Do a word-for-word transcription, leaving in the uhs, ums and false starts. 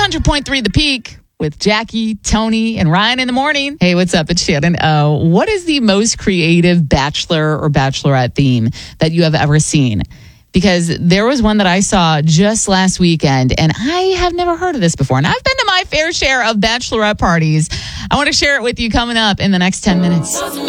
hundred point three The Peak with Jackie, Tony, and Ryan in the morning. Hey, what's up? It's Shannon. Uh, what is the most creative bachelor or bachelorette theme that you have ever seen? Because there was one that I saw just last weekend, and I have never heard of this before. And I've been to my fair share of bachelorette parties. I want to share it with you coming up in the next ten minutes.